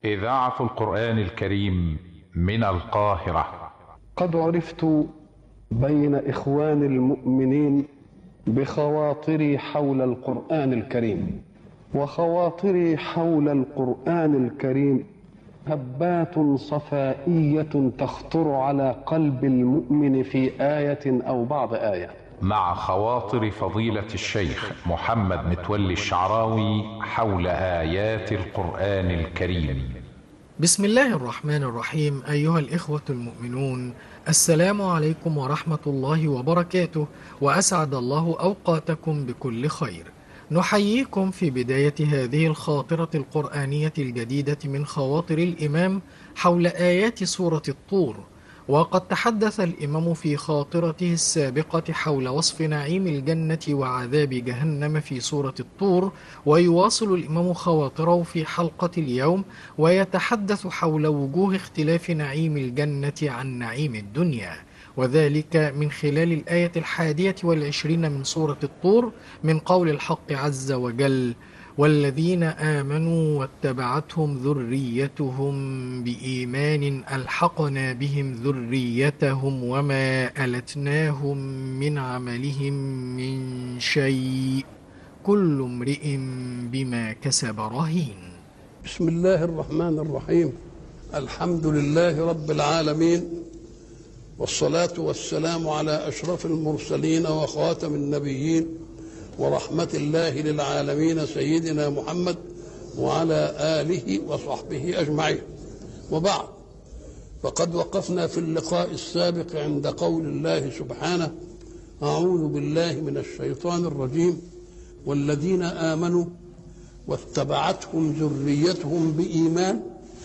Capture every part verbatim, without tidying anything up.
إذاعة القرآن الكريم من القاهرة. قد عرفت بين إخوان المؤمنين بخواطري حول القرآن الكريم، وخواطري حول القرآن الكريم هبات صفائية تخطر على قلب المؤمن في آية أو بعض آية. مع خواطر فضيلة الشيخ محمد متولي الشعراوي حول آيات القرآن الكريم. بسم الله الرحمن الرحيم. أيها الإخوة المؤمنون، السلام عليكم ورحمة الله وبركاته، وأسعد الله أوقاتكم بكل خير. نحييكم في بداية هذه الخاطرة القرآنية الجديدة من خواطر الإمام حول آيات سورة الطور. وقد تحدث الإمام في خاطرته السابقة حول وصف نعيم الجنة وعذاب جهنم في سورة الطور، ويواصل الإمام خواطره في حلقة اليوم ويتحدث حول وجوه اختلاف نعيم الجنة عن نعيم الدنيا، وذلك من خلال الآية الحادية والعشرين من سورة الطور من قول الحق عز وجل: والذين آمنوا واتبعتهم ذريتهم بإيمان ألحقنا بهم ذريتهم وما ألتناهم من عملهم من شيء كل امرئ بما كسب رهين. بسم الله الرحمن الرحيم. الحمد لله رب العالمين، والصلاة والسلام على أشرف المرسلين وخاتم النبيين ورحمة الله للعالمين سيدنا محمد وعلى آله وصحبه أجمعين. وبعد، فقد وقفنا في اللقاء السابق عند قول الله سبحانه: أعوذ بالله من الشيطان الرجيم، والذين آمنوا واتبعتهم ذريتهم بإيمان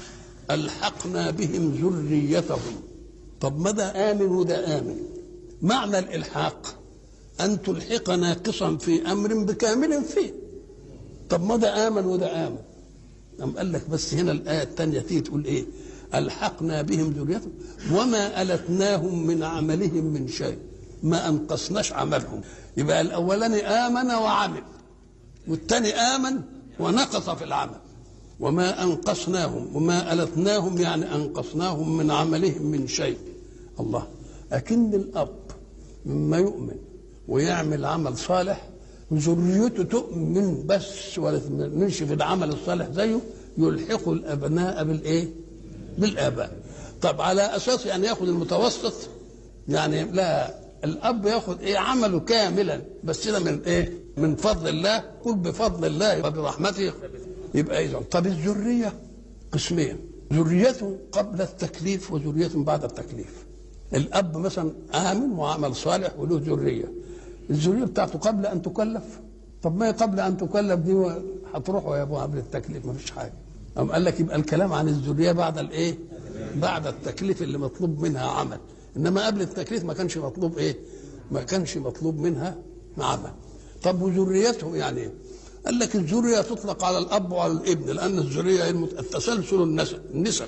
ألحقنا بهم ذريتهم. طب ماذا آمن وده آمن؟ معنى الإلحاق أن تلحق ناقصا في أمر بكامل فيه. طب ماذا آمن وده آمن؟ أم قال لك بس هنا الآية الثانية تيجي تقول إيه؟ ألحقنا بهم ذريتهم وما ألتناهم من عملهم من شيء، ما أنقصناش عملهم. يبقى الأولاني آمن وعمل، والثاني آمن ونقص في العمل. وما أنقصناهم وما ألتناهم يعني أنقصناهم من عملهم من شيء. الله، أكن الأب مما يؤمن ويعمل عمل صالح وذريته تؤمن بس ولا تؤمنش في العمل الصالح زيه، يلحق الأبناء بالإيه؟ بالآباء. طب على أساس يعني ياخد المتوسط؟ يعني لا، الأب ياخد إيه؟ عمله كاملا، بس ده من إيه؟ من فضل الله. قل بفضل الله وبرحمته. يبقى إذا طب الذرية قسمين: ذريته قبل التكليف وذرية بعد التكليف. الأب مثلا آمن وعمل صالح وله ذرية، الذرية بتاعته قبل أن تكلف. طب ما هي قبل أن تكلف دي هتروحوا يا أبوها قبل التكليف، ما فيش حاجة. أم قال لك يبقى الكلام عن الذرية بعد الإيه؟ بعد التكليف اللي مطلوب منها عمل. إنما قبل التكليف ما كانش مطلوب إيه؟ ما كانش مطلوب منها عمل. طب وذريته يعني إيه؟ قال لك الذرية تطلق على الأب وعلى الابن، لأن الذرية التسلسل النسب النسب.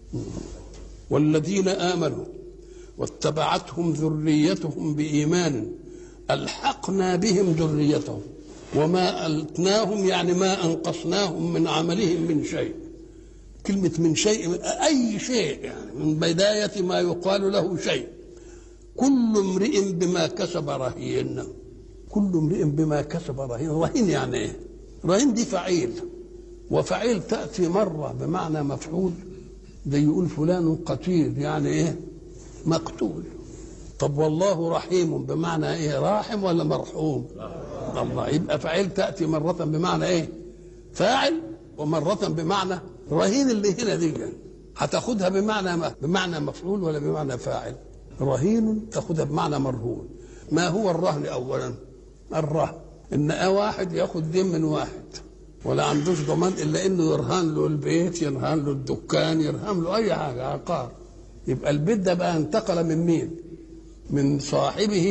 والذين آمنوا واتبعتهم ذريتهم بإيمان ألحقنا بهم ذريتهم وما ألتناهم يعني ما أنقصناهم من عملهم من شيء. كلمة من شيء أي شيء، يعني من بداية ما يقال له شيء. كل امرئ بما كسب رهين. كل امرئ بما كسب رهين. رهين يعني ايه؟ رهين دي فعيل، وفعيل تأتي مرة بمعنى مفعول، زي يقول فلان قتيل يعني ايه؟ مقتول. طب والله رحيم بمعنى ايه؟ راحم ولا مرحوم؟ الله. يبقى فعيل تأتي مرة بمعنى ايه؟ فاعل، ومرة بمعنى رهين. اللي هنا دي هتاخدها بمعنى ما؟ بمعنى مفعول ولا بمعنى فاعل؟ رهين تاخدها بمعنى مرهون. ما هو الرهن اولا؟ الرهن ان واحد ياخد دين من واحد ولا عندوش ضمان الا انه يرهن له البيت، يرهن له الدكان، يرهن له اي حاجه عقار. يبقى البيت ده بقى انتقل من مين؟ من صاحبه